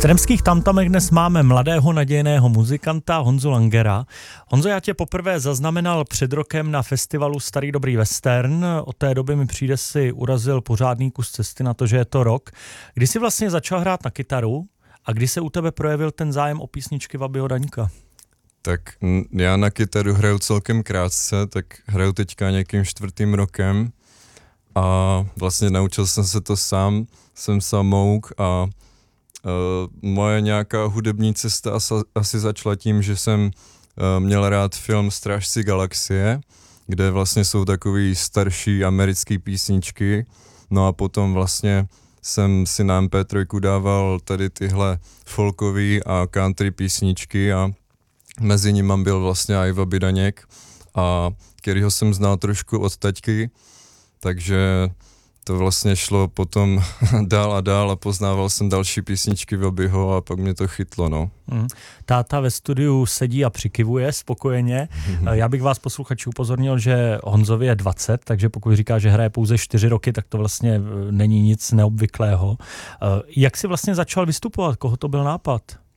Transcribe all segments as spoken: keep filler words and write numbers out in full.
Tremských tamtamech dnes máme mladého nadějného muzikanta Honzu Langera. Honzo, já tě poprvé zaznamenal před rokem na festivalu Starý dobrý western. Od té doby mi přijde si urazil pořádný kus cesty na to, že je to rok. Kdy jsi vlastně začal hrát na kytaru a kdy se u tebe projevil ten zájem o písničky Vabyho Daňka? Tak já na kytaru hraju celkem krátce, tak hraju teďka nějakým čtvrtým rokem a vlastně naučil jsem se to sám, jsem samouk a Uh, moje nějaká hudební cesta asi, asi začala tím, že jsem uh, měl rád film Strážci galaxie, kde vlastně jsou takový starší americké písničky, no a potom vlastně jsem si na em pé tři dával tady tyhle folkový a country písničky a mezi nimi byl vlastně i Vaby Daněk, a kterýho jsem znal trošku od taťky, takže to vlastně šlo potom dál a dál a poznával jsem další písničky Vabyho a pak mě to chytlo, no. Mm. Táta ve studiu sedí a přikivuje spokojeně. Já bych vás posluchači upozornil, že Honzovi je dvacet, takže pokud říká, že hraje pouze čtyři roky, tak to vlastně není nic neobvyklého. Jak jsi vlastně začal vystupovat? Koho to byl nápad?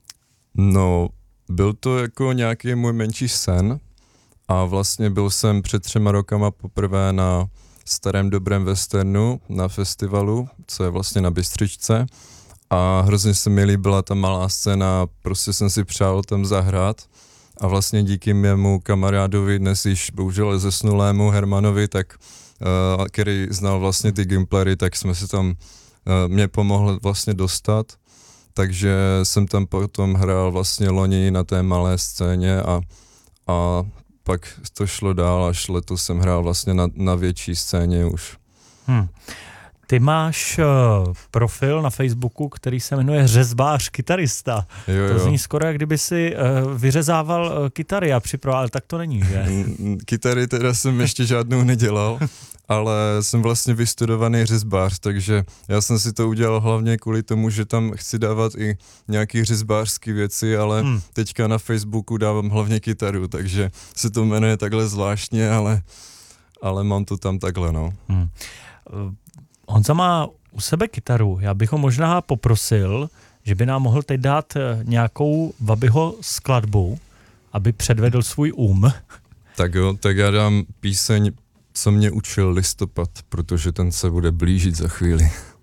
No, byl to jako nějaký můj menší sen a vlastně byl jsem před třema rokama poprvé na Starém dobrém westernu na festivalu, co je vlastně na Bystřičce, a hrozně se mi líbila ta malá scéna, prostě jsem si přál tam zahrát a vlastně díky mému kamarádovi, dnes již bohužel zesnulému Hermanovi, tak, uh, který znal vlastně ty Gimplery, tak jsme si tam, uh, mě pomohl vlastně dostat, takže jsem tam potom hrál vlastně loni na té malé scéně a, a pak to šlo dál, až letos jsem hrál vlastně na, na větší scéně už. Hmm. Ty máš uh, profil na Facebooku, který se jmenuje Řezbář kytarista. Jo, jo. To zní skoro, jak kdyby si uh, vyřezával uh, kytary a připravoval, ale tak to není, že? Kytary teda jsem ještě žádnou nedělal, ale jsem vlastně vystudovaný řezbář, takže já jsem si to udělal hlavně kvůli tomu, že tam chci dávat i nějaký řezbářský věci, ale hmm. teďka na Facebooku dávám hlavně kytaru, takže se to jmenuje takhle zvláštně, ale, ale mám to tam takhle, no. Hmm. Honza má u sebe kytaru, já bych ho možná poprosil, že by nám mohl teď dát nějakou Vabyho skladbu, aby předvedl svůj um. Tak jo, tak já dám píseň, co mě učil listopad, protože ten se bude blížit za chvíli.